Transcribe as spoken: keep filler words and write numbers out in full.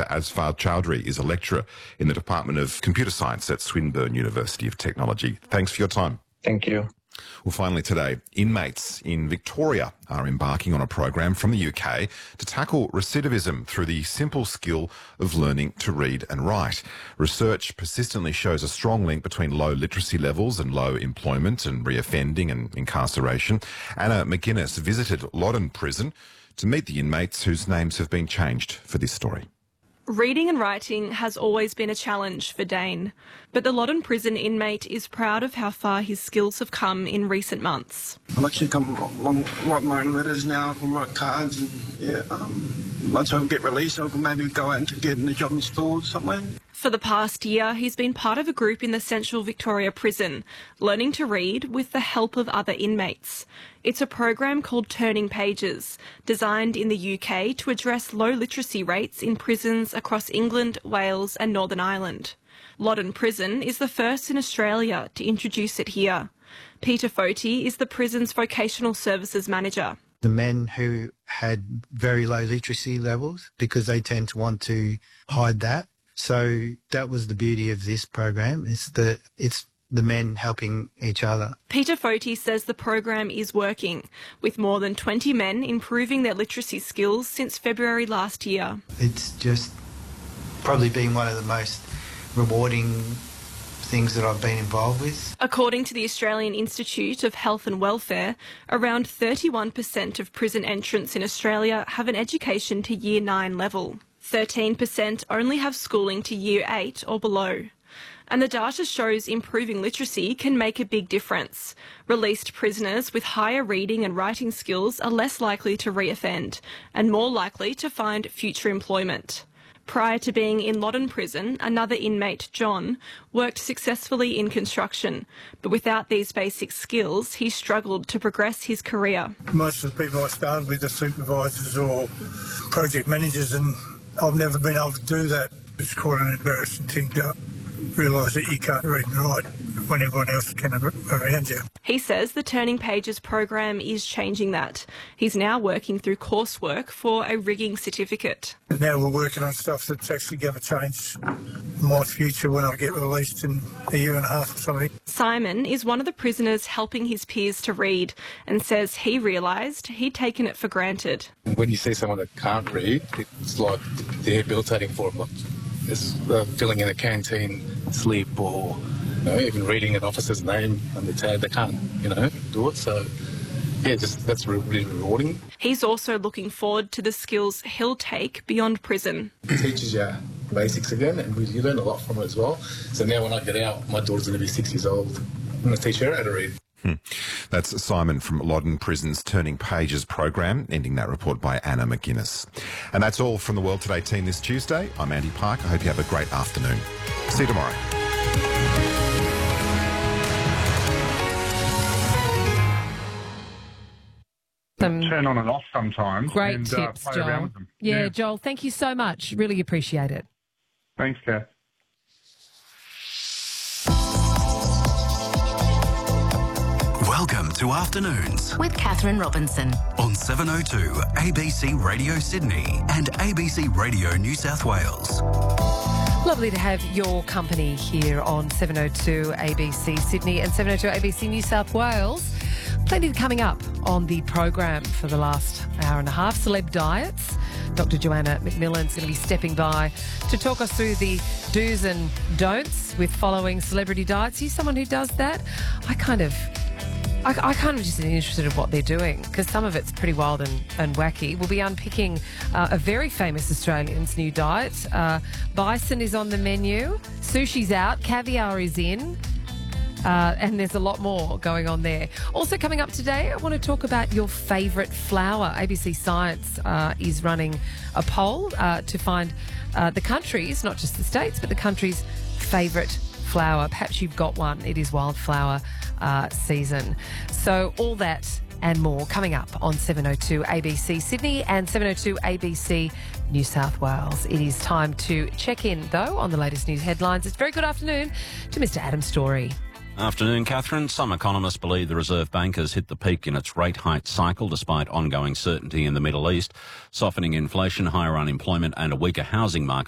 Doctor Asfar Chowdhury is a lecturer in the Department of Computer Science at Swinburne University of Technology. Thanks for your time. Thank you. Well, finally today, inmates in Victoria are embarking on a program from the U K to tackle recidivism through the simple skill of learning to read and write. Research persistently shows a strong link between low literacy levels and low employment and reoffending and incarceration. Anna McGuinness visited Loddon Prison to meet the inmates whose names have been changed for this story. Reading and writing has always been a challenge for Dane, but the Loddon Prison inmate is proud of how far his skills have come in recent months. I've actually come a long, write my own letters now, I can write cards, and yeah, um, once I get released I can maybe go out and get a job in stores somewhere. For the past year, he's been part of a group in the Central Victoria Prison, learning to read with the help of other inmates. It's a program called Turning Pages, designed in the U K to address low literacy rates in prisons across England, Wales and Northern Ireland. Loddon Prison is the first in Australia to introduce it here. Peter Foti is the prison's vocational services manager. The men who had very low literacy levels, because they tend to want to hide that. So that was the beauty of this program, is that it's the men helping each other. Peter Foti says the program is working, with more than twenty men improving their literacy skills since February last year. It's just probably been one of the most rewarding things that I've been involved with. According to the Australian Institute of Health and Welfare, around thirty-one percent of prison entrants in Australia have an education to year nine level. thirteen percent only have schooling to year eight or below. And the data shows improving literacy can make a big difference. Released prisoners with higher reading and writing skills are less likely to reoffend and more likely to find future employment. Prior to being in Loddon Prison, another inmate, John, worked successfully in construction, but without these basic skills, he struggled to progress his career. Most of the people I started with are supervisors or project managers, and I've never been able to do that. It's quite an embarrassing thing to realise that you can't read and write when everyone else can around you. He says the Turning Pages program is changing that. He's now working through coursework for a rigging certificate. And now we're working on stuff that's actually going to change my future when I get released in a year and a half or something. Simon is one of the prisoners helping his peers to read and says he realised he'd taken it for granted. When you see someone that can't read, it's like debilitating for them. It's uh, filling in a canteen slip, or you know, even reading an officer's name on the tab. They can't, you know, do it. So, yeah, just that's really rewarding. He's also looking forward to the skills he'll take beyond prison. It teaches you basics again, and we, you learn a lot from it as well. So now when I get out, my daughter's going to be six years old. I'm going to teach her how to read. Hmm. That's Simon from Loddon Prison's Turning Pages program, ending that report by Anna McGuinness. And that's all from the World Today team this Tuesday. I'm Andy Park. I hope you have a great afternoon. See you tomorrow. Some turn on and off sometimes. Great and, tips, uh, play around Joel. with them. Yeah, Yeah. Joel, thank you so much. Really appreciate it. Thanks, Kath. Welcome to Afternoons with Catherine Robinson on seven oh two A B C Radio Sydney and A B C Radio New South Wales. Lovely to have your company here on seven oh two A B C Sydney and seven oh two A B C New South Wales. Plenty coming up on the program for the last hour and a half. Celeb Diets. Doctor Joanna McMillan's going to be stepping by to talk us through the do's and don'ts with following celebrity diets. He's someone who does that. I kind of... I, I kind of just interested in what they're doing, because some of it's pretty wild and, and wacky. We'll be unpicking uh, a very famous Australian's new diet. Uh, bison is on the menu, sushi's out, caviar is in, uh, and there's a lot more going on there. Also coming up today, I want to talk about your favourite flower. A B C Science uh, is running a poll uh, to find uh, the country's, not just the states, but the country's favourite flower. Perhaps you've got one. It is wildflower uh, season. So all that and more coming up on seven oh two A B C Sydney and seven oh two A B C New South Wales. It is time to check in, though, on the latest news headlines. It's very good afternoon to Mister Adam Story. Afternoon, Catherine. Some economists believe the Reserve Bank has hit the peak in its rate hike cycle despite ongoing certainty in the Middle East, softening inflation, higher unemployment and a weaker housing market.